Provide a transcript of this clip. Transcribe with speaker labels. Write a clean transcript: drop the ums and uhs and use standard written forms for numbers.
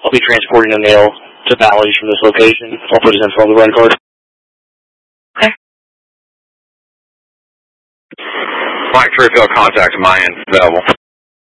Speaker 1: I'll be transporting the mail to Bally's from this location. I'll put his info on the run card.
Speaker 2: Okay.
Speaker 3: Mike 3 field contact to my end available.